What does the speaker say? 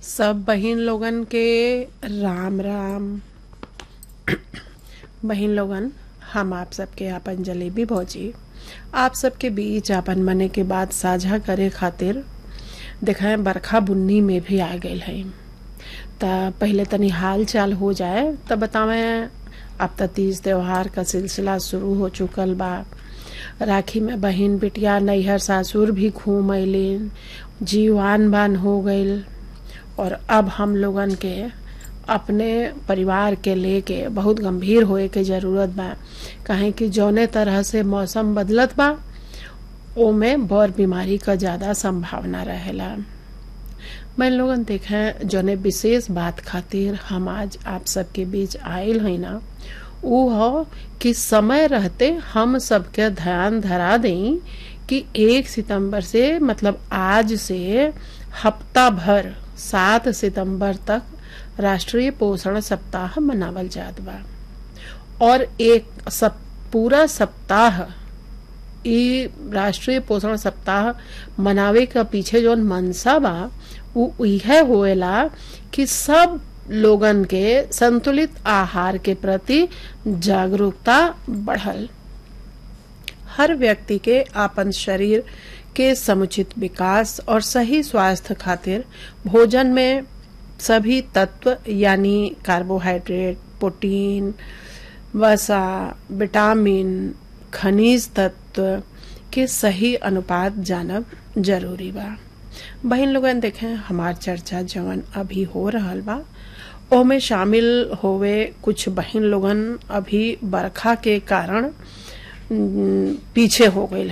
सब बहिन लोगन के राम राम। बहिन लोगन, हम आप सबके आपन जलेबी भौजी आप सबके बीच आपन मने के बात साझा करे खातिर देखें बरखा बुन्नी में भी आ गई है। त पहले तनी हाल चाल हो जाए तब बतावें। अब त तीज त्योहार का सिलसिला शुरू हो चुकल बा। राखी में बहिन बिटिया नैहर सासुर भी घूम अलिन, जीवान बान हो गईल। और अब हम लोगन के अपने परिवार के लेके बहुत गंभीर होए के जरूरत बा। काहे कि जौने तरह से मौसम बदलत बा ओमे बर बीमारी का ज्यादा संभावना रहेला। मैं लोगन देखें जौने विशेष बात खातिर हम आज आप सबके बीच आयल है ना, ऊ हो कि समय रहते हम सबके ध्यान धरा दें कि 1 सितंबर से मतलब आज से हफ्ता भर 7 सितंबर तक राष्ट्रीय पोषण सप्ताह मनावल जात बा। और पूरा सप्ताह ई राष्ट्रीय पोषण सप्ताह मनावे के पीछे जौन मनसा बा वो यह होएला कि सब लोगन के संतुलित आहार के प्रति जागरूकता बढ़ल। हर व्यक्ति के आपन शरीर के समुचित विकास और सही स्वास्थ्य खातिर भोजन में सभी तत्व यानी कार्बोहाइड्रेट, प्रोटीन, वसा, विटामिन, खनिज तत्व के सही अनुपात जानब जरूरी बा। बहिन लोगन देखें हमार चर्चा जवन अभी हो रहल बा ओमे शामिल होवे कुछ बहिन लोगन अभी बरखा के कारण पीछे हो गई